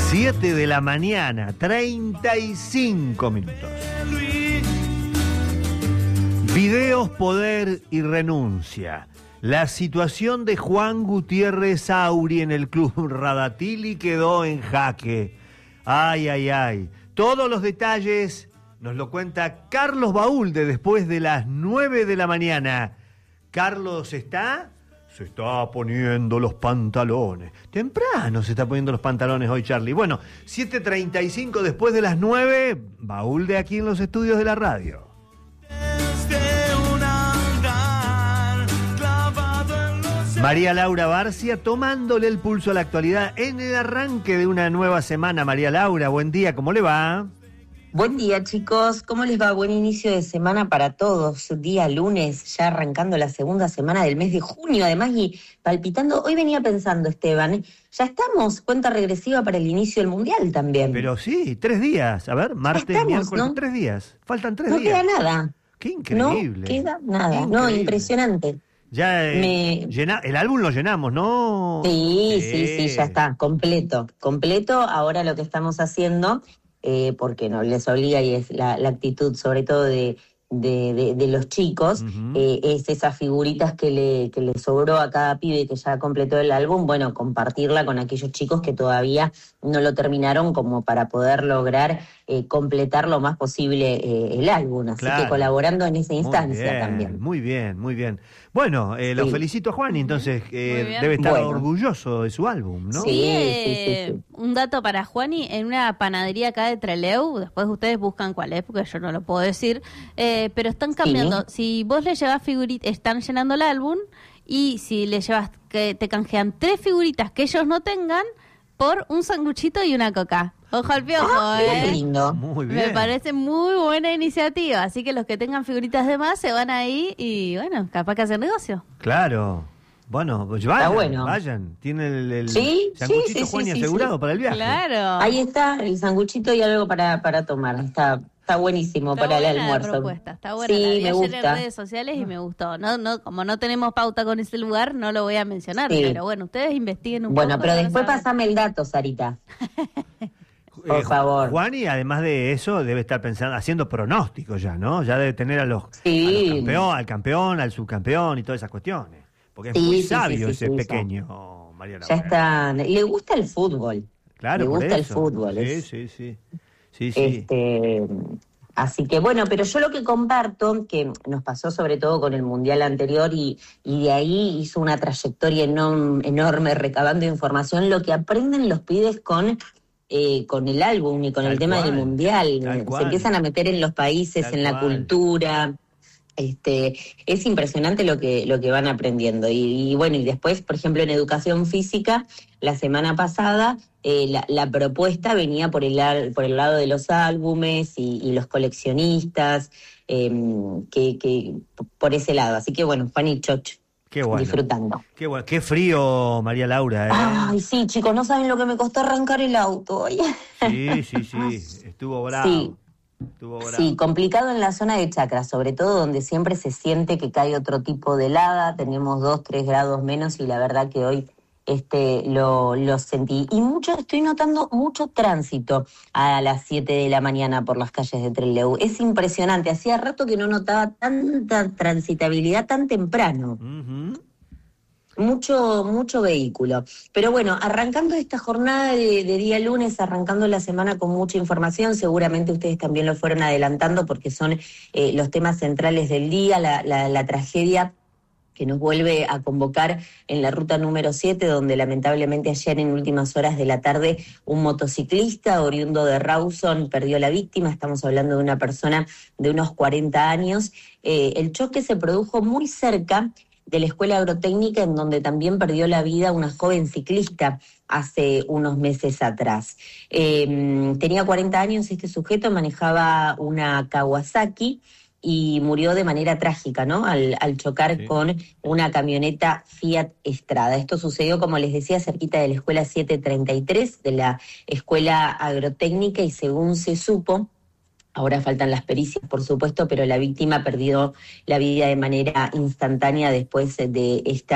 7 de la mañana, 35 minutos. Videos, poder y renuncia. La situación de Juan Gutiérrez Auri en el club Radatili quedó en jaque. Ay, ay, ay. Todos los detalles nos lo cuenta Carlos Baúlde después de las 9 de la mañana. Carlos, ¿está? Se está poniendo los pantalones. Temprano se está poniendo los pantalones hoy, Charlie. Bueno, 7:35 después de las 9, Baúlde aquí en los estudios de la radio. María Laura Barcia tomándole el pulso a la actualidad en el arranque de una nueva semana. María Laura, buen día, ¿cómo le va? Buen día, chicos, ¿cómo les va? Buen inicio de semana para todos. Día lunes, ya arrancando la segunda semana del mes de junio, además, y palpitando. Hoy venía pensando, Esteban, ya estamos, cuenta regresiva para el inicio del Mundial también. Pero sí, 3 días. A ver, martes, miércoles, ¿no? 3 días. Faltan 3 días. No queda nada. Qué increíble. No queda nada. Increíble. No, impresionante. Ya el álbum lo llenamos, ¿no? Sí, ya está, completo. Ahora lo que estamos haciendo, porque no les obliga y es la actitud sobre todo de los chicos, es esas figuritas que le sobró a cada pibe que ya completó el álbum, bueno, compartirla con aquellos chicos que todavía no lo terminaron, como para poder lograr completar lo más posible el álbum, así que colaborando en esa instancia también. Muy bien. Bueno, lo felicito a Juani, entonces debe estar orgulloso de su álbum, ¿no? Sí. Un dato para Juani, en una panadería acá de Trelew, después ustedes buscan cuál es, porque yo no lo puedo decir, pero están cambiando. Si vos le llevas figuritas, están llenando el álbum, y si le llevas, que te canjean 3 figuritas que ellos no tengan por un sanguchito y una coca. Ojo al piojo, Qué lindo. Muy bien. Me parece muy buena iniciativa. Así que los que tengan figuritas de más se van ahí y, bueno, capaz que hacen negocio. Claro. Bueno, pues vayan. Tiene el sanguchito Juani asegurado para el viaje. Claro. Ahí está, el sanguchito y algo para tomar. Está buenísimo para el almuerzo. Propuesta, está buena. Sí, la vi me ayer gusta. en redes sociales y me gustó. No, como no tenemos pauta con ese lugar, no lo voy a mencionar. Sí. Pero bueno, ustedes investiguen un poco. Bueno, pero después pasame el dato, Sarita. Por favor. Juani, además de eso, debe estar pensando, haciendo pronósticos ya, ¿no? Ya debe tener al campeón, al subcampeón y todas esas cuestiones. Porque es muy sabio ese pequeño, María Laura. Ya está. Le gusta el fútbol. Claro, le gusta el fútbol. Sí. Así que bueno, pero yo lo que comparto, que nos pasó sobre todo con el Mundial anterior y de ahí hizo una trayectoria enorme recabando información, lo que aprenden los pibes con el álbum y con el tema del Mundial. Se empiezan a meter en los países, en la cultura. Es impresionante lo que van aprendiendo. Y bueno, y después, por ejemplo, en educación física, la semana pasada, la propuesta venía por el lado de los álbumes y los coleccionistas, que por ese lado. Así que bueno, Juan y Choch. Qué bueno. Disfrutando. Qué bueno. Qué frío, María Laura. Ay, sí, chicos, no saben lo que me costó arrancar el auto hoy. Sí. Estuvo bravo. Sí, complicado en la zona de Chacra, sobre todo donde siempre se siente que cae otro tipo de helada. Tenemos 2-3 grados menos y la verdad que hoy lo sentí. Y estoy notando mucho tránsito a las 7 de la mañana por las calles de Trelew. Es impresionante, hacía rato que no notaba tanta transitabilidad tan temprano. Mucho vehículo. Pero bueno, arrancando esta jornada de día lunes, arrancando la semana con mucha información, seguramente ustedes también lo fueron adelantando porque son los temas centrales del día, la tragedia que nos vuelve a convocar en la ruta número 7, donde lamentablemente ayer en últimas horas de la tarde un motociclista oriundo de Rawson perdió la víctima. Estamos hablando de una persona de unos 40 años. El choque se produjo muy cerca de la Escuela Agrotécnica, en donde también perdió la vida una joven ciclista hace unos meses atrás. Tenía 40 años este sujeto, manejaba una Kawasaki y murió de manera trágica, ¿no? Al chocar con una camioneta Fiat Strada. Esto sucedió, como les decía, cerquita de la Escuela 733, de la Escuela Agrotécnica, y según se supo, ahora faltan las pericias, por supuesto, pero la víctima perdió la vida de manera instantánea después de esta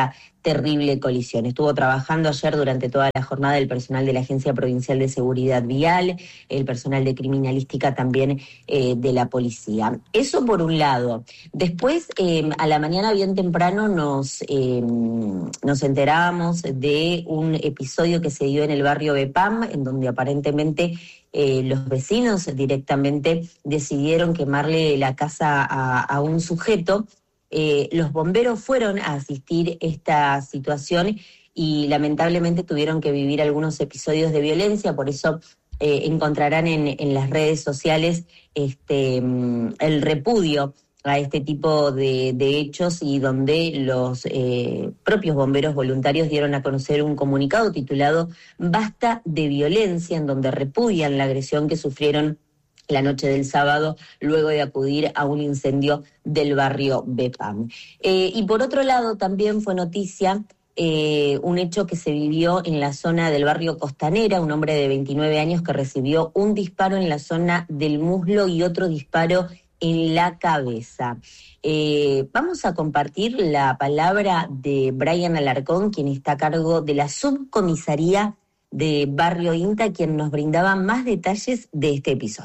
terrible colisión. Estuvo trabajando ayer durante toda la jornada el personal de la Agencia Provincial de Seguridad Vial, el personal de criminalística también de la policía. Eso por un lado. Después, a la mañana bien temprano nos enterábamos de un episodio que se dio en el barrio Bepam, en donde aparentemente los vecinos directamente decidieron quemarle la casa a un sujeto. Los bomberos fueron a asistir esta situación y lamentablemente tuvieron que vivir algunos episodios de violencia, por eso encontrarán en las redes sociales el repudio a este tipo de hechos, y donde los propios bomberos voluntarios dieron a conocer un comunicado titulado Basta de violencia, en donde repudian la agresión que sufrieron la noche del sábado, luego de acudir a un incendio del barrio Bepam. Y por otro lado, también fue noticia un hecho que se vivió en la zona del barrio Costanera, un hombre de 29 años que recibió un disparo en la zona del muslo y otro disparo en la cabeza. Vamos a compartir la palabra de Brian Alarcón, quien está a cargo de la subcomisaría de Barrio INTA, quien nos brindaba más detalles de este episodio.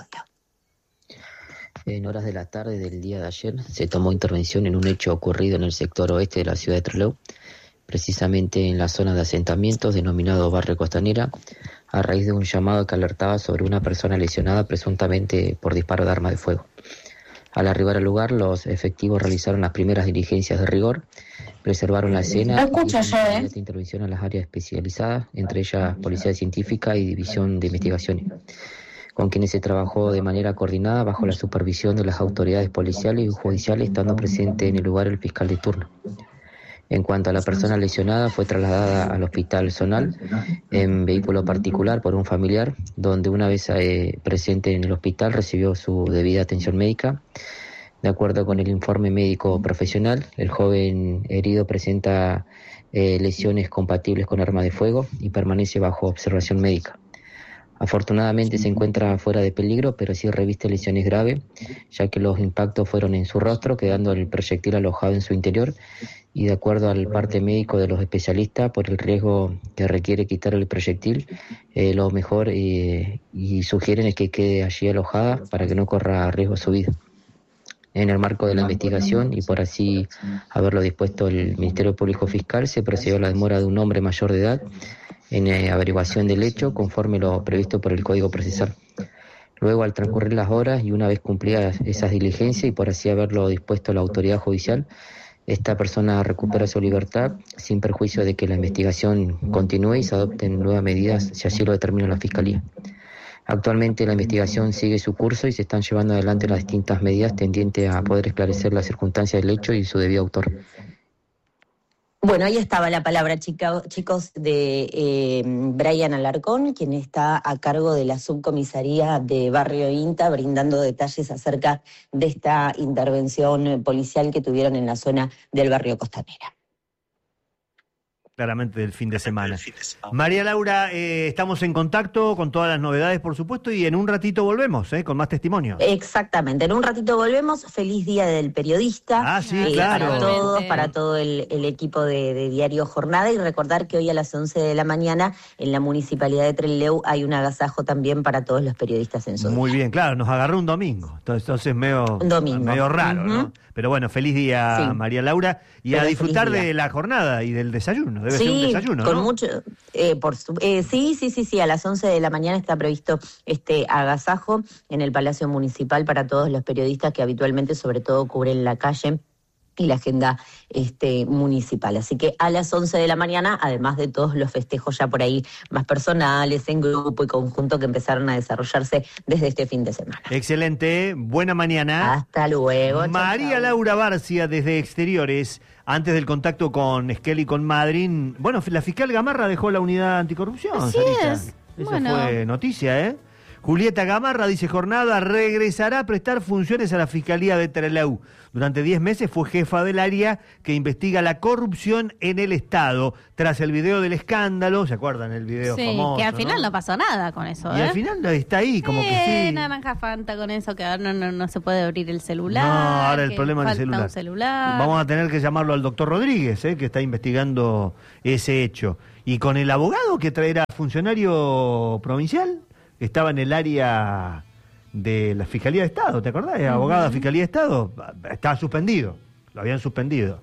En horas de la tarde del día de ayer se tomó intervención en un hecho ocurrido en el sector oeste de la ciudad de Trelew, precisamente en la zona de asentamientos denominado Barrio Costanera, a raíz de un llamado que alertaba sobre una persona lesionada presuntamente por disparo de arma de fuego. Al arribar al lugar, los efectivos realizaron las primeras diligencias de rigor, preservaron la escena y intervención a las áreas especializadas, entre ellas Policía Científica y División de Investigaciones, con quienes se trabajó de manera coordinada bajo la supervisión de las autoridades policiales y judiciales, estando presente en el lugar el fiscal de turno. En cuanto a la persona lesionada, fue trasladada al Hospital Zonal en vehículo particular por un familiar, donde una vez presente en el hospital recibió su debida atención médica. De acuerdo con el informe médico profesional, el joven herido presenta lesiones compatibles con arma de fuego y permanece bajo observación médica. Afortunadamente se encuentra fuera de peligro, pero sí reviste lesiones graves, ya que los impactos fueron en su rostro, quedando el proyectil alojado en su interior, y de acuerdo al parte médico de los especialistas, por el riesgo que requiere quitar el proyectil, lo mejor y sugieren es que quede allí alojada para que no corra riesgo su vida. En el marco de la investigación, y por así haberlo dispuesto el Ministerio Público Fiscal, se procedió a la demora de un hombre mayor de edad en averiguación del hecho, conforme lo previsto por el Código Procesal. Luego, al transcurrir las horas y una vez cumplidas esas diligencias y por así haberlo dispuesto la autoridad judicial, esta persona recupera su libertad sin perjuicio de que la investigación continúe y se adopten nuevas medidas si así lo determina la Fiscalía. Actualmente la investigación sigue su curso y se están llevando adelante las distintas medidas tendientes a poder esclarecer las circunstancias del hecho y su debido autor. Bueno, ahí estaba la palabra, chicos, de Brian Alarcón, quien está a cargo de la subcomisaría de Barrio INTA, brindando detalles acerca de esta intervención policial que tuvieron en la zona del barrio Costanera. Claramente del fin de semana. María Laura, estamos en contacto con todas las novedades, por supuesto, y en un ratito volvemos, con más testimonio. Exactamente, en un ratito volvemos. Feliz Día del Periodista. Ah, sí, claro. Para todos, para todo el equipo de Diario Jornada, y recordar que hoy a las 11 de la mañana en la Municipalidad de Trelew hay un agasajo también para todos los periodistas en su Muy bien, claro, nos agarró un domingo, entonces medio raro, ¿no? Pero bueno, feliz día, sí, María Laura, y a disfrutar de la jornada y del desayuno. Debe ser un desayuno, con ¿no? Mucho, sí, a las 11 de la mañana está previsto este agasajo en el Palacio Municipal para todos los periodistas que habitualmente, sobre todo, cubren la calle y la agenda municipal. Así que a las 11 de la mañana, además de todos los festejos ya por ahí más personales, en grupo y conjunto, que empezaron a desarrollarse desde este fin de semana. Excelente, buena mañana. Hasta luego. María chau. Laura Barcia, desde Exteriores. Antes del contacto con Esquel y con Madryn, bueno, la fiscal Gamarra dejó la unidad anticorrupción. Así Sarita. es. Esa bueno, fue noticia, ¿eh? Julieta Gamarra dice, Jornada regresará a prestar funciones a la Fiscalía de Trelew. Durante 10 meses fue jefa del área que investiga la corrupción en el Estado. Tras el video del escándalo, ¿se acuerdan el video famoso? Sí, que al final no pasó nada con eso, Y al final está ahí, como que sí. Naranja Fanta con eso, que ahora no se puede abrir el celular. No, ahora el problema es el celular. Vamos a tener que llamarlo al doctor Rodríguez, que está investigando ese hecho. Y con el abogado que traerá funcionario provincial, que estaba en el área de la Fiscalía de Estado, ¿te acordás? Abogado de Fiscalía de Estado, estaba suspendido, lo habían suspendido.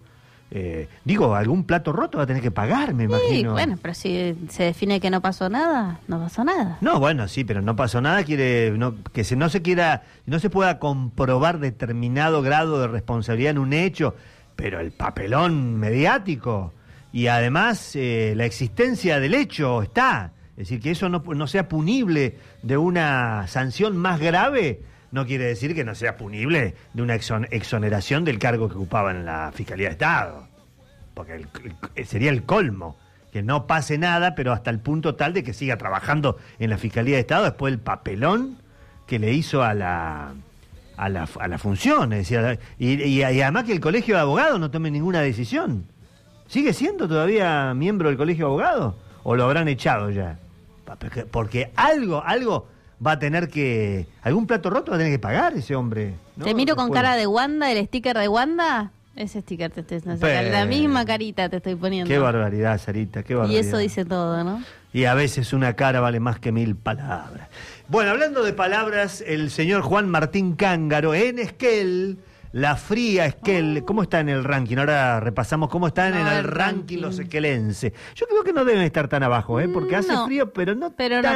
Algún plato roto va a tener que pagar, me imagino. Bueno, pero si se define que no pasó nada, no pasó nada. No, bueno, sí, pero no pasó nada, no se pueda comprobar determinado grado de responsabilidad en un hecho, pero el papelón mediático y además la existencia del hecho está. Es decir, que eso no sea punible de una sanción más grave, no quiere decir que no sea punible de una exoneración del cargo que ocupaba en la Fiscalía de Estado. Porque sería el colmo, que no pase nada, pero hasta el punto tal de que siga trabajando en la Fiscalía de Estado después del papelón que le hizo a la función. Es decir, y además que el Colegio de Abogados no tome ninguna decisión. ¿Sigue siendo todavía miembro del Colegio de Abogados? ¿O lo habrán echado ya? Porque algo va a tener que... Algún plato roto va a tener que pagar ese hombre, ¿no? Te miro con cara de Wanda, el sticker de Wanda. Ese sticker te estoy haciendo. La misma carita te estoy poniendo. Qué barbaridad, Sarita, qué barbaridad. Y eso dice todo, ¿no? Y a veces una cara vale más que 1000 palabras. Bueno, hablando de palabras, el señor Juan Martín Cángaro en Esquel... La fría Esquel, ¿cómo está en el ranking? Ahora repasamos cómo están en el ranking los esquelenses. Yo creo que no deben estar tan abajo, porque hace frío, pero no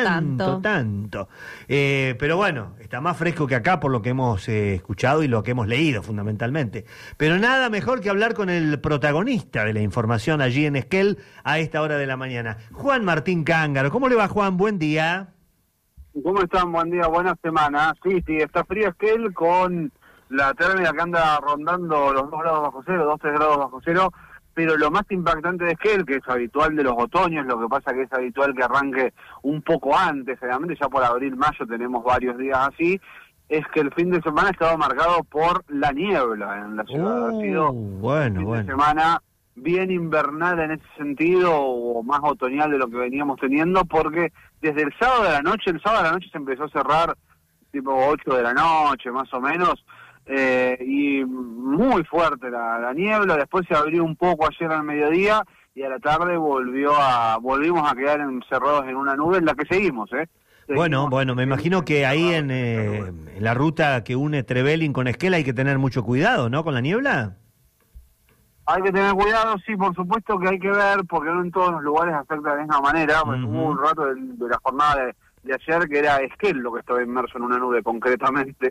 tanto. Pero bueno, está más fresco que acá por lo que hemos escuchado y lo que hemos leído fundamentalmente. Pero nada mejor que hablar con el protagonista de la información allí en Esquel a esta hora de la mañana. Juan Martín Cángaro. ¿Cómo le va, Juan? Buen día. ¿Cómo están? Buen día, buena semana. Sí, está fría Esquel con... La térmica que anda rondando los 2 grados bajo cero, 2-3 grados bajo cero, pero lo más impactante de Esquel, que es habitual de los otoños, lo que pasa que es habitual que arranque un poco antes, generalmente ya por abril, mayo tenemos varios días así, es que el fin de semana ha estado marcado por la niebla en la ciudad. Ha sido un fin de semana bien invernal en ese sentido, o más otoñal de lo que veníamos teniendo, porque desde el sábado a la noche se empezó a cerrar tipo 8 de la noche, más o menos, y muy fuerte la niebla. Después se abrió un poco ayer al mediodía y a la tarde volvimos a quedar encerrados en una nube en la que seguimos. Bueno, me imagino que ahí en la ruta que une Trevelin con Esquel hay que tener mucho cuidado, ¿no? Con la niebla. Hay que tener cuidado, sí, por supuesto que hay que ver, porque no en todos los lugares afecta de la misma manera. Hubo un rato de la jornada de ayer que era Esquel lo que estaba inmerso en una nube concretamente,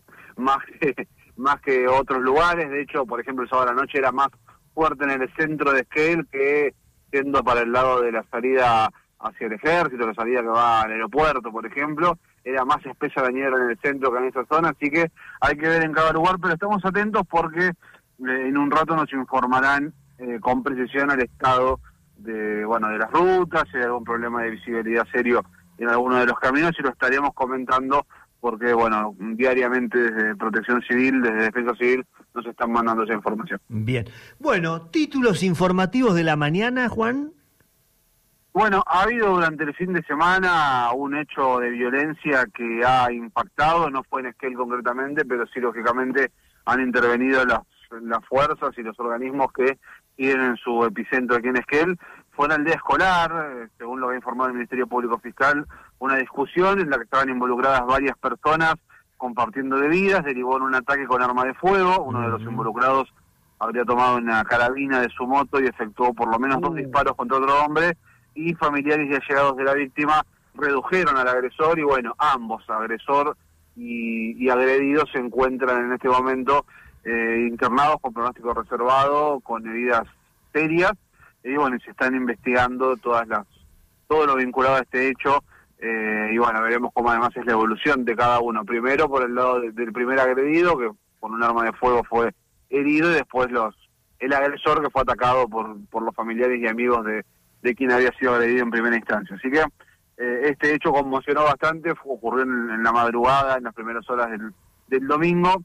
más que otros lugares. De hecho, por ejemplo, el sábado a la noche era más fuerte en el centro de Esquel que yendo para el lado de la salida hacia el ejército, la salida que va al aeropuerto, por ejemplo. Era más espesa la niebla en el centro que en esa zona, así que hay que ver en cada lugar, pero estamos atentos porque en un rato nos informarán con precisión el estado de las rutas, si hay algún problema de visibilidad serio en alguno de los caminos, y lo estaríamos comentando porque, diariamente desde Protección Civil, desde Defensa Civil, nos están mandando esa información. Bien. Bueno, títulos informativos de la mañana, Juan. Bueno, ha habido durante el fin de semana un hecho de violencia que ha impactado, no fue en Esquel concretamente, pero sí, lógicamente, han intervenido las fuerzas y los organismos que tienen su epicentro aquí en Esquel. Fue en la aldea escolar, según lo ha informado el Ministerio Público Fiscal, una discusión en la que estaban involucradas varias personas compartiendo bebidas, derivó en un ataque con arma de fuego. Uno de los involucrados habría tomado una carabina de su moto y efectuó por lo menos 2 disparos contra otro hombre, y familiares y allegados de la víctima redujeron al agresor, y ambos, agresor y agredido, se encuentran en este momento internados con pronóstico reservado, con heridas serias, y se están investigando todo lo vinculado a este hecho, y veremos cómo además es la evolución de cada uno. Primero por el lado del primer agredido, que con un arma de fuego fue herido, y después el agresor, que fue atacado por los familiares y amigos de quien había sido agredido en primera instancia. Así que Este hecho conmocionó bastante, ocurrió en la madrugada, en las primeras horas del domingo,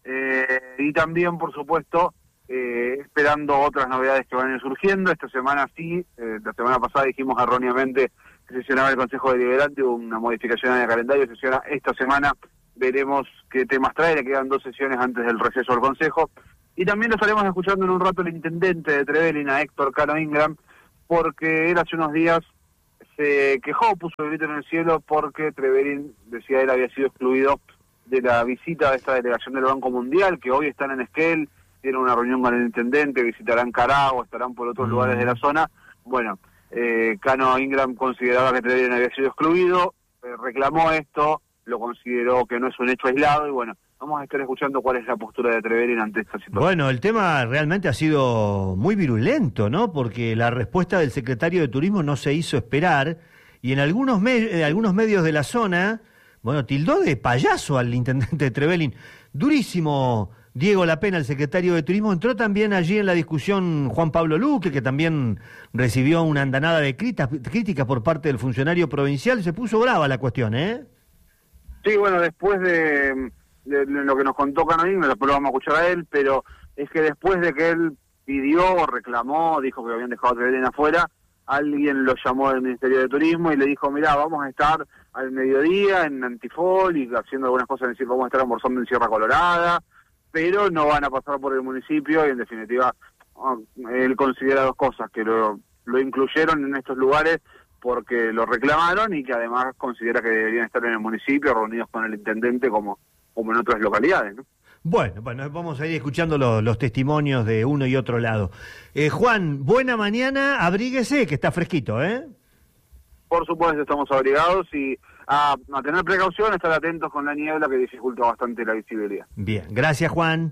y también, por supuesto, esperando otras novedades que van a ir surgiendo. Esta semana sí, la semana pasada dijimos erróneamente que sesionaba el Consejo Deliberante, hubo una modificación en el calendario, sesiona esta semana, veremos qué temas trae, le quedan 2 sesiones antes del receso del Consejo, y también lo estaremos escuchando en un rato el intendente de Trevelin, a Héctor Cano Ingram, porque él hace unos días se quejó, puso el grito en el cielo, porque Trevelin, decía él, había sido excluido de la visita de esta delegación del Banco Mundial, que hoy están en Esquel, tienen una reunión con el intendente, visitarán Caragua, estarán por otros lugares de la zona. Bueno, Cano Ingram consideraba que Trevelin había sido excluido, reclamó esto, lo consideró que no es un hecho aislado, y bueno, vamos a estar escuchando cuál es la postura de Trevelin ante esta situación. Bueno, el tema realmente ha sido muy virulento, ¿no? Porque la respuesta del secretario de Turismo no se hizo esperar, y en algunos medios de la zona, bueno, tildó de payaso al intendente de Trevelin. Durísimo Diego Lapena, el secretario de Turismo. Entró también allí en la discusión Juan Pablo Luque, que también recibió una andanada de críticas por parte del funcionario provincial. Se puso brava la cuestión, ¿eh? Sí, bueno, después de lo que nos contó Cano Ingram, después lo vamos a escuchar a él, pero es que después de que él pidió, reclamó, dijo que habían dejado a Trevelin afuera, alguien lo llamó del Ministerio de Turismo y le dijo, mirá, vamos a estar al mediodía en Antifol y haciendo algunas cosas, es decir, vamos a estar almorzando en Sierra Colorada, pero no van a pasar por el municipio, y en definitiva él considera 2 cosas, que lo incluyeron en estos lugares porque lo reclamaron, y que además considera que deberían estar en el municipio reunidos con el intendente como en otras localidades, ¿no? Bueno, vamos a ir escuchando los testimonios de uno y otro lado. Juan, buena mañana, abríguese, que está fresquito, ¿eh? Por supuesto, estamos abrigados y a tener precaución, estar atentos con la niebla que dificulta bastante la visibilidad. Bien, gracias, Juan.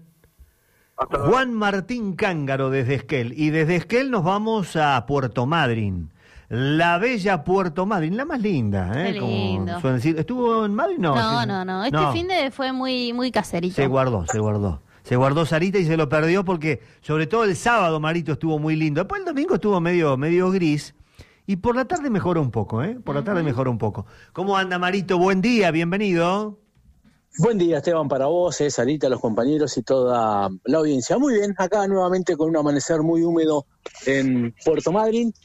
Hasta luego. Juan Martín Cángaro desde Esquel, y desde Esquel nos vamos a Puerto Madryn. La bella Puerto Madryn, la más linda, ¿eh? Qué lindo. Como suelen decir. ¿Estuvo en Madryn? No. Este fin de fue muy caserito. Se guardó. Se guardó Sarita y se lo perdió porque, sobre todo el sábado, Marito, estuvo muy lindo. Después el domingo estuvo medio gris. Y por la tarde mejoró un poco, ¿eh? Por la tarde mejoró un poco. ¿Cómo anda, Marito? Buen día, bienvenido. Buen día, Esteban, para vos, Sarita, los compañeros y toda la audiencia. Muy bien, acá nuevamente con un amanecer muy húmedo en Puerto Madryn,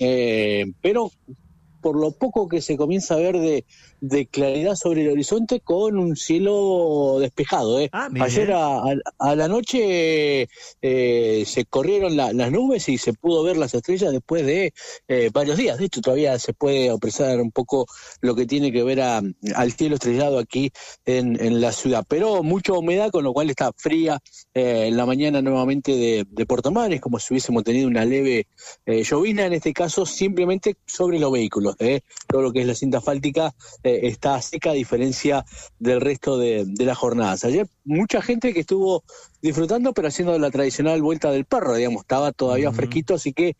pero por lo poco que se comienza a ver de claridad sobre el horizonte, con un cielo despejado. Ayer a la noche se corrieron las nubes y se pudo ver las estrellas después de varios días. De hecho, todavía se puede apreciar un poco lo que tiene que ver al cielo estrellado aquí en la ciudad. Pero mucha humedad, con lo cual está fría en la mañana nuevamente de Puerto Madryn. Es como si hubiésemos tenido una leve llovizna, en este caso simplemente sobre los vehículos. Todo lo que es la cinta asfáltica está seca, a diferencia del resto de las jornadas. Ayer mucha gente que estuvo disfrutando, pero haciendo la tradicional vuelta del perro, digamos, estaba todavía fresquito, así que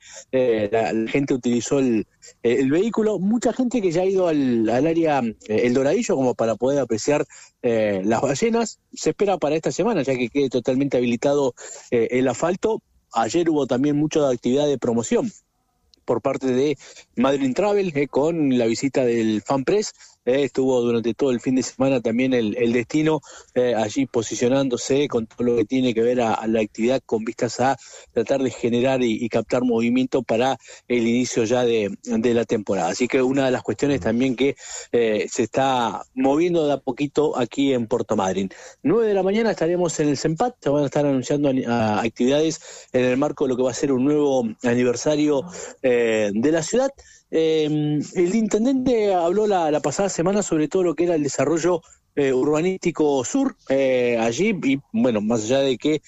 la gente utilizó el vehículo. Mucha gente que ya ha ido al área El Doradillo como para poder apreciar las ballenas. Se espera para esta semana, ya que quede totalmente habilitado el asfalto. Ayer hubo también mucha actividad de promoción por parte de Madryn Travel, con la visita del FanPress. Estuvo durante todo el fin de semana también el destino allí posicionándose con todo lo que tiene que ver a la actividad, con vistas a tratar de generar y captar movimiento para el inicio ya de la temporada. Así que una de las cuestiones también que se está moviendo de a poquito aquí en Puerto Madryn. 9 de la mañana estaremos en el CEMPAT, se van a estar anunciando actividades en el marco de lo que va a ser un nuevo aniversario de la ciudad. El intendente habló la pasada semana sobre todo lo que era el desarrollo urbanístico sur allí, y bueno, más allá de que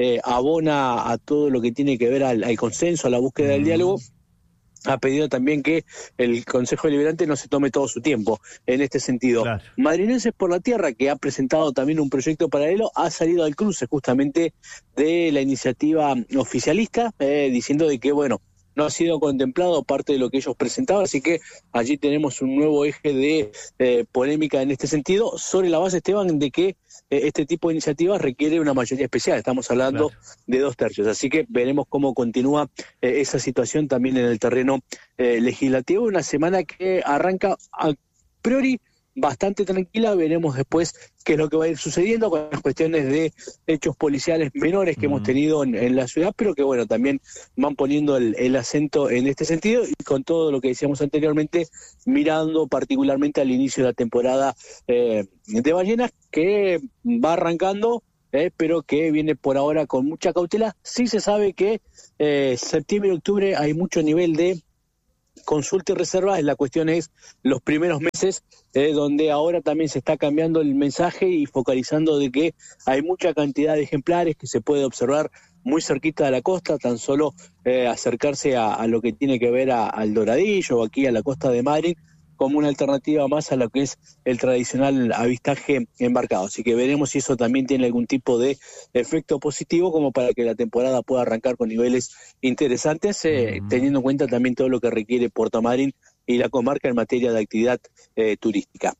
abona a todo lo que tiene que ver al consenso, a la búsqueda del diálogo, ha pedido también que el Consejo Deliberante no se tome todo su tiempo en este sentido. Claro. Madrinenses por la Tierra, que ha presentado también un proyecto paralelo, ha salido al cruce justamente de la iniciativa oficialista, diciendo de que, bueno, no ha sido contemplado parte de lo que ellos presentaban, así que allí tenemos un nuevo eje de polémica en este sentido, sobre la base, Esteban, de que este tipo de iniciativas requiere una mayoría especial, estamos hablando de 2/3, así que veremos cómo continúa esa situación también en el terreno legislativo, una semana que arranca a priori bastante tranquila, veremos después qué es lo que va a ir sucediendo con las cuestiones de hechos policiales menores que hemos tenido en la ciudad, pero que bueno, también van poniendo el acento en este sentido y con todo lo que decíamos anteriormente, mirando particularmente al inicio de la temporada de ballenas, que va arrancando, pero que viene por ahora con mucha cautela. Sí se sabe que septiembre y octubre hay mucho nivel de consulta y reserva, la cuestión es los primeros meses, donde ahora también se está cambiando el mensaje y focalizando de que hay mucha cantidad de ejemplares que se puede observar muy cerquita de la costa, tan solo acercarse a lo que tiene que ver al Doradillo o aquí a la costa de Madrid, como una alternativa más a lo que es el tradicional avistaje embarcado. Así que veremos si eso también tiene algún tipo de efecto positivo como para que la temporada pueda arrancar con niveles interesantes, teniendo en cuenta también todo lo que requiere Puerto Madryn y la comarca en materia de actividad turística.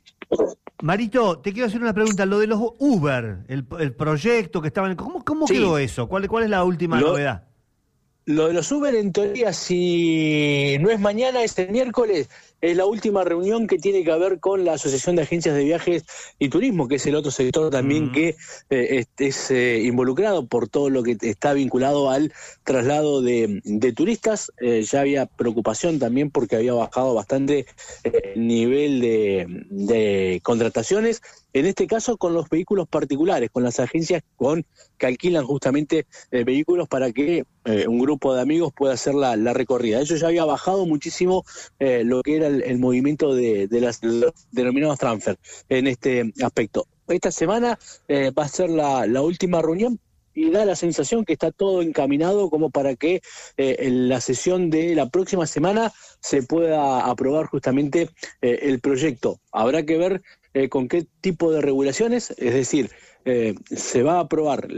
Marito, te quiero hacer una pregunta. Lo de los Uber, el proyecto que estaban... ¿Cómo quedó eso? ¿Cuál es la última novedad? Lo de los Uber, en teoría, si no es mañana, es el miércoles. Es la última reunión que tiene que ver con la Asociación de Agencias de Viajes y Turismo, que es el otro sector también que es involucrado por todo lo que está vinculado al traslado de turistas. Ya había preocupación también porque había bajado bastante el nivel de contrataciones, en este caso con los vehículos particulares, con las agencias que alquilan justamente vehículos para que un grupo de amigos pueda hacer la recorrida. Eso ya había bajado muchísimo lo que era el movimiento de los denominados transfer en este aspecto. Esta semana va a ser la última reunión y da la sensación que está todo encaminado como para que en la sesión de la próxima semana se pueda aprobar justamente el proyecto. Habrá que ver con qué tipo de regulaciones, es decir, se va a aprobar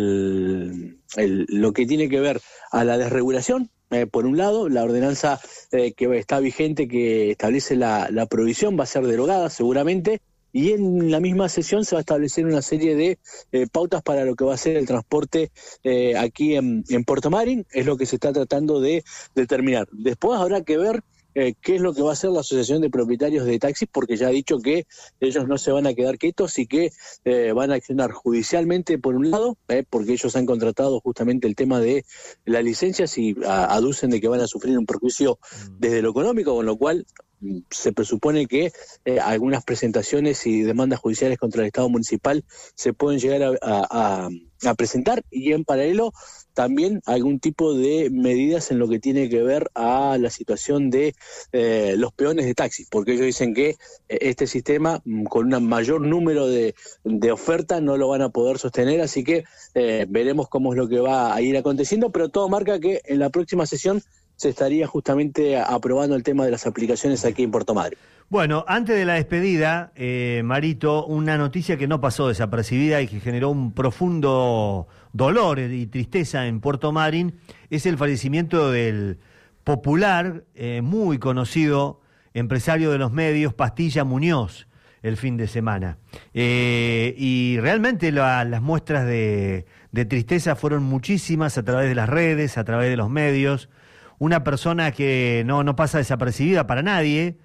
lo que tiene que ver a la desregulación. Por un lado, la ordenanza que está vigente, que establece la prohibición, va a ser derogada seguramente, y en la misma sesión se va a establecer una serie de pautas para lo que va a ser el transporte aquí en Puerto Madryn, es lo que se está tratando de determinar. Después habrá que ver qué es lo que va a hacer la Asociación de Propietarios de Taxis, porque ya ha dicho que ellos no se van a quedar quietos y que van a accionar judicialmente por un lado, porque ellos han contratado justamente el tema de las licencias y aducen de que van a sufrir un perjuicio desde lo económico, con lo cual se presupone que algunas presentaciones y demandas judiciales contra el Estado municipal se pueden llegar a presentar, y en paralelo también algún tipo de medidas en lo que tiene que ver a la situación de los peones de taxis, porque ellos dicen que este sistema con un mayor número de oferta no lo van a poder sostener, así que veremos cómo es lo que va a ir aconteciendo, pero todo marca que en la próxima sesión se estaría justamente aprobando el tema de las aplicaciones aquí en Puerto Madryn. Bueno, antes de la despedida, Marito, una noticia que no pasó desapercibida y que generó un profundo dolor y tristeza en Puerto Madryn es el fallecimiento del popular, muy conocido empresario de los medios, Pastilla Muñoz, el fin de semana. Y realmente las muestras de tristeza fueron muchísimas a través de las redes, a través de los medios. Una persona que no pasa desapercibida para nadie,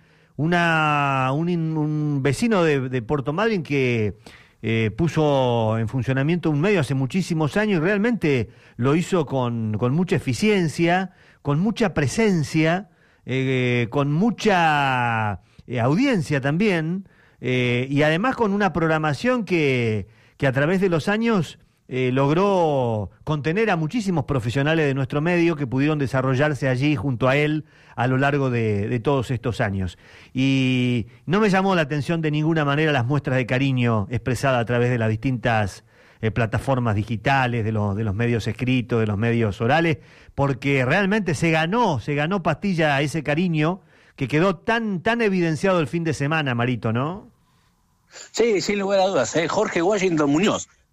un vecino de Puerto Madryn que puso en funcionamiento un medio hace muchísimos años y realmente lo hizo con mucha eficiencia, con mucha presencia, con mucha audiencia también, y además con una programación que a través de los años logró contener a muchísimos profesionales de nuestro medio que pudieron desarrollarse allí junto a él a lo largo de todos estos años. Y no me llamó la atención de ninguna manera las muestras de cariño expresadas a través de las distintas plataformas digitales, de los medios escritos, de los medios orales, porque realmente se ganó Pastilla ese cariño que quedó tan evidenciado el fin de semana, Marito, ¿no? Sí, sin lugar a dudas. Jorge Washington Muñoz,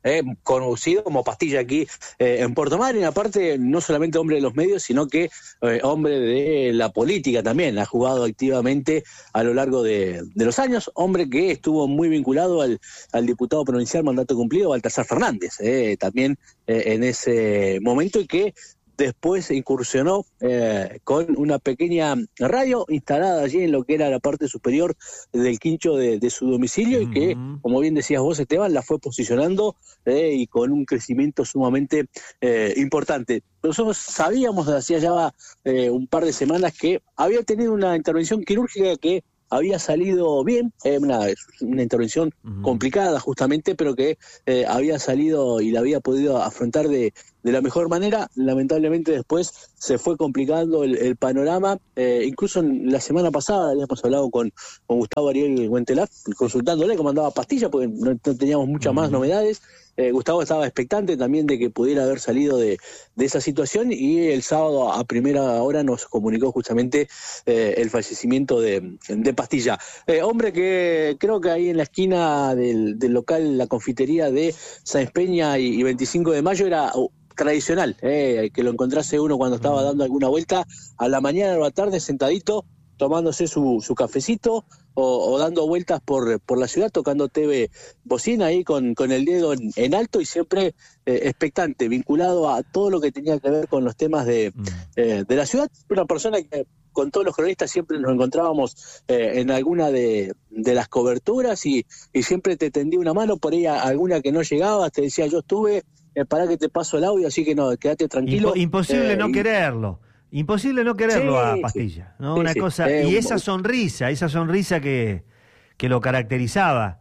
conocido como Pastilla aquí en Puerto Madryn. Aparte, no solamente hombre de los medios, sino que hombre de la política también. Ha jugado activamente a lo largo de los años. Hombre que estuvo muy vinculado al diputado provincial mandato cumplido, Baltasar Fernández, también en ese momento, y que después incursionó con una pequeña radio instalada allí en lo que era la parte superior del quincho de su domicilio, y que, como bien decías vos, Esteban, la fue posicionando y con un crecimiento sumamente importante. Nosotros sabíamos desde hacía ya un par de semanas que había tenido una intervención quirúrgica que había salido bien, una intervención complicada justamente, pero que había salido y la había podido afrontar de la mejor manera. Lamentablemente después se fue complicando el panorama. Incluso en la semana pasada habíamos hablado con Gustavo Ariel Huentelaf, consultándole cómo andaba Pastilla, porque no teníamos muchas más novedades. Gustavo estaba expectante también de que pudiera haber salido de esa situación, y el sábado a primera hora nos comunicó justamente el fallecimiento de Pastilla. Hombre que creo que ahí en la esquina del local, la confitería de Sáenz Peña y 25 de Mayo, era tradicional, que lo encontrase uno cuando estaba dando alguna vuelta a la mañana o a la tarde, sentadito, tomándose su cafecito o dando vueltas por la ciudad, tocando TV bocina ahí con el dedo en alto, y siempre expectante, vinculado a todo lo que tenía que ver con los temas de la ciudad. Una persona que con todos los cronistas siempre nos encontrábamos en alguna de las coberturas, y siempre te tendía una mano por ahí, alguna que no llegaba, te decía yo estuve, para que te paso el audio, así que no, quédate tranquilo. Imposible no quererlo. Imposible no quererlo a Pastilla, ¿no? Una cosa, y esa sonrisa que lo caracterizaba.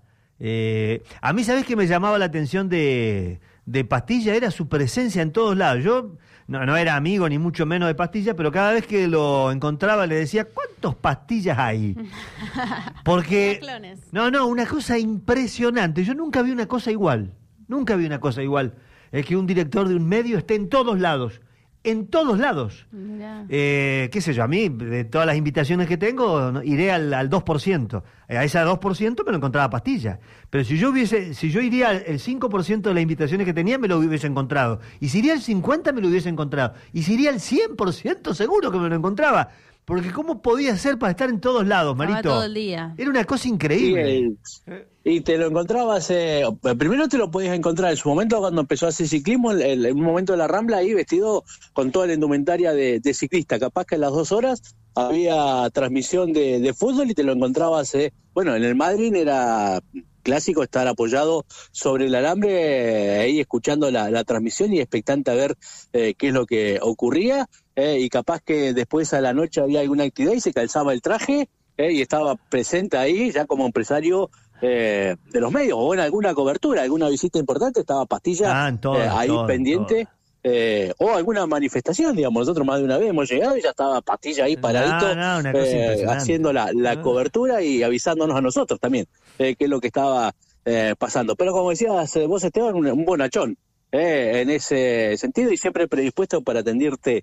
A mí, ¿sabés qué me llamaba la atención de Pastilla? Era su presencia en todos lados. Yo no era amigo ni mucho menos de Pastilla, pero cada vez que lo encontraba le decía, ¿cuántos Pastillas hay? Porque una cosa impresionante. Yo nunca vi una cosa igual. Es que un director de un medio esté en todos lados. En todos lados. Qué sé yo, a mí, de todas las invitaciones que tengo, iré al 2%. A ese 2% me lo encontraba Pastilla. Pero si yo iría el 5% de las invitaciones que tenía, me lo hubiese encontrado. Y si iría el 50%, me lo hubiese encontrado. Y si iría el 100%, seguro que me lo encontraba. Porque ¿cómo podía ser para estar en todos lados, Marito? Estaba todo el día. Era una cosa increíble. Y te lo encontrabas, primero te lo podías encontrar en su momento cuando empezó a hacer ciclismo, en un momento de la Rambla, ahí vestido con toda la indumentaria de ciclista. Capaz que a las 2 horas había transmisión de fútbol y te lo encontrabas, en el Madryn era clásico estar apoyado sobre el alambre, ahí escuchando la transmisión y expectante a ver qué es lo que ocurría, y capaz que después a la noche había alguna actividad y se calzaba el traje y estaba presente ahí ya como empresario de los medios, o en alguna cobertura, alguna visita importante, estaba Pastilla ahí pendiente. O alguna manifestación, digamos. Nosotros más de una vez hemos llegado y ya estaba Pastilla ahí paradito, haciendo la cobertura y avisándonos a nosotros también qué es lo que estaba pasando. Pero como decías vos, Esteban, un bonachón en ese sentido, y siempre predispuesto para tendirte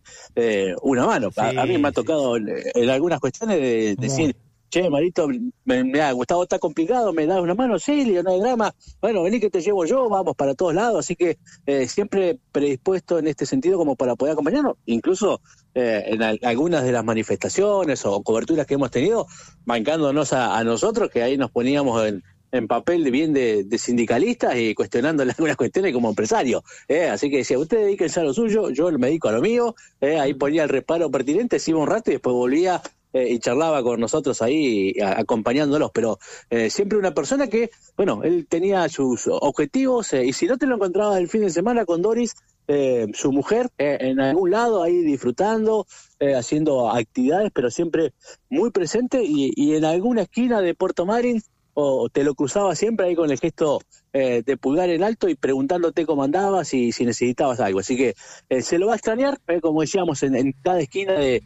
una mano. A mí me ha tocado en algunas cuestiones de decir, che, Marito, Gustavo, está complicado, ¿me das una mano? Sí, no hay drama. Bueno, vení que te llevo yo, vamos para todos lados. Así que siempre predispuesto en este sentido como para poder acompañarnos. Incluso en algunas de las manifestaciones o coberturas que hemos tenido, bancándonos a nosotros, que ahí nos poníamos en papel de sindicalistas y cuestionándole algunas cuestiones como empresario. Así que decía, ustedes dedíquense a lo suyo, yo me dedico a lo mío. Ahí ponía el reparo pertinente, se iba un rato y después volvía y charlaba con nosotros ahí acompañándolos, pero siempre una persona que, él tenía sus objetivos, y si no te lo encontrabas el fin de semana con Doris, su mujer, en algún lado ahí disfrutando, haciendo actividades, pero siempre muy presente, y en alguna esquina de Puerto Madryn, o te lo cruzaba siempre ahí con el gesto de pulgar en alto y preguntándote cómo andabas y si necesitabas algo. Así que se lo va a extrañar, como decíamos, en cada esquina de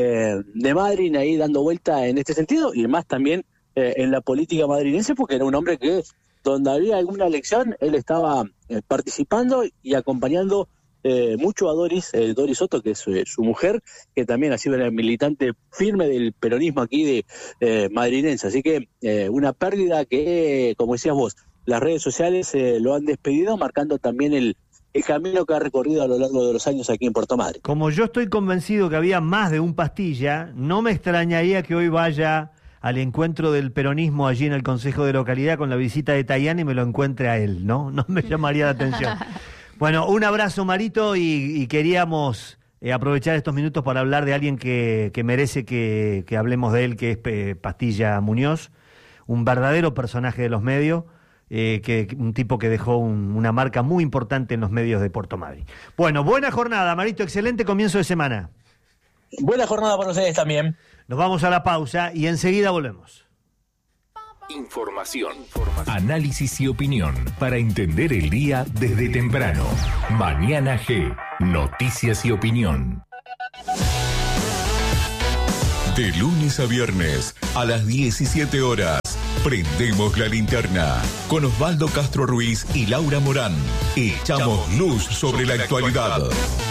Madryn, ahí dando vuelta en este sentido, y más también en la política madrinense, porque era un hombre que donde había alguna elección, él estaba participando y acompañando mucho a Doris Soto, que es su mujer, que también ha sido una militante firme del peronismo aquí de madrinense. Así que una pérdida que, como decías vos, las redes sociales lo han despedido, marcando también el camino que ha recorrido a lo largo de los años aquí en Puerto Madryn. Como yo estoy convencido que había más de un Pastilla, no me extrañaría que hoy vaya al encuentro del peronismo allí en el Consejo de Localidad con la visita de Tajani y me lo encuentre a él, ¿no? No me llamaría la atención. Bueno, un abrazo, Marito, y queríamos aprovechar estos minutos para hablar de alguien que merece que hablemos de él, que es Pastilla Muñoz, un verdadero personaje de los medios, un tipo que dejó una marca muy importante en los medios de Puerto Madryn. Bueno, buena jornada, Marito, excelente comienzo de semana. Buena jornada para ustedes también. Nos vamos a la pausa y enseguida volvemos. Información, análisis y opinión para entender el día desde temprano. Mañana G, noticias y opinión. De lunes a viernes a las 17 horas, prendemos la linterna con Osvaldo Castro Ruiz y Laura Morán. Echamos luz sobre la actualidad.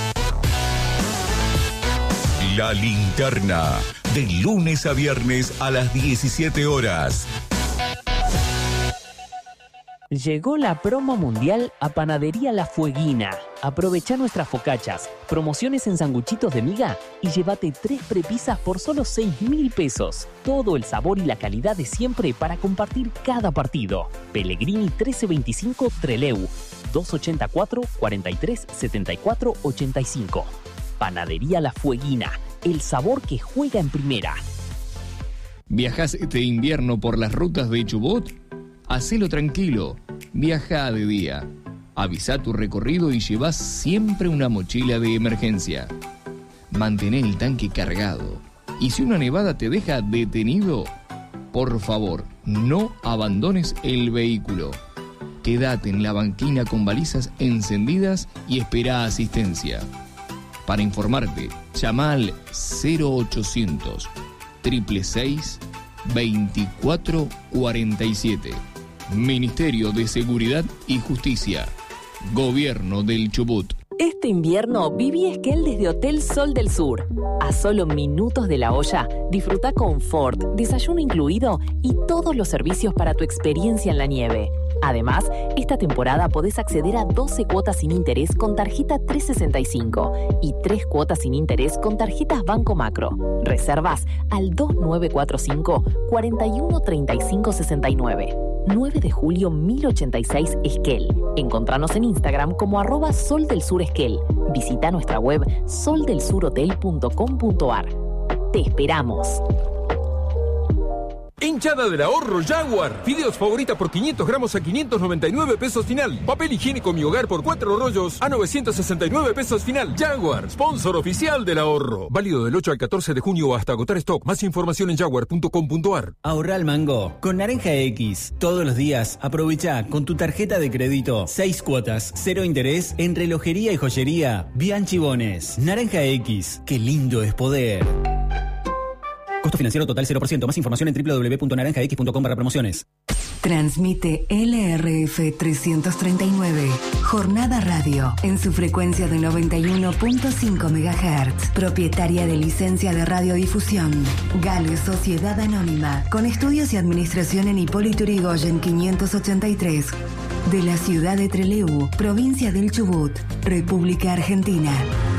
La linterna, de lunes a viernes a las 17 horas. Llegó la promo mundial a Panadería La Fueguina. Aprovecha nuestras focachas, promociones en sanguchitos de miga y llévate 3 prepisas por solo 6.000 pesos. Todo el sabor y la calidad de siempre para compartir cada partido. Pellegrini 1325 Trelew, 284 43 74 85. Panadería La Fueguina, el sabor que juega en primera. ¿Viajás este invierno por las rutas de Chubut? Hacelo tranquilo, viaja de día. Avisa tu recorrido y llevas siempre una mochila de emergencia. Mantén el tanque cargado. Y si una nevada te deja detenido, por favor, no abandones el vehículo. Quédate en la banquina con balizas encendidas y espera asistencia. Para informarte, llama al 0800 666 2447. Ministerio de Seguridad y Justicia. Gobierno del Chubut. Este invierno viví Esquel desde Hotel Sol del Sur. A solo minutos de La Olla, disfruta confort, desayuno incluido y todos los servicios para tu experiencia en la nieve. Además, esta temporada podés acceder a 12 cuotas sin interés con tarjeta 365 y 3 cuotas sin interés con tarjetas Banco Macro. Reservas al 2945 41 35 69. 9 de julio 1086 Esquel. Encontranos en Instagram como @soldelsuresquel. Visita nuestra web soldelsurhotel.com.ar. Te esperamos. Hinchada del ahorro Jaguar. Fideos favorita por 500 gramos a 599 pesos final. Papel higiénico Mi Hogar por 4 rollos a 969 pesos final. Jaguar, sponsor oficial del ahorro. Válido del 8 al 14 de junio hasta agotar stock. Más información en jaguar.com.ar. Ahorra al mango con Naranja X. Todos los días aprovecha con tu tarjeta de crédito 6 cuotas, 0 interés en relojería y joyería Bianchi Bones. Naranja X. Qué lindo es poder. Costo financiero total 0%. Más información en www.naranjax.com/promociones. Transmite LRF 339. Jornada Radio. En su frecuencia de 91.5 MHz. Propietaria de licencia de radiodifusión. Gale Sociedad Anónima. Con estudios y administración en Hipólito Yrigoyen 583. De la ciudad de Trelew, provincia del Chubut, República Argentina.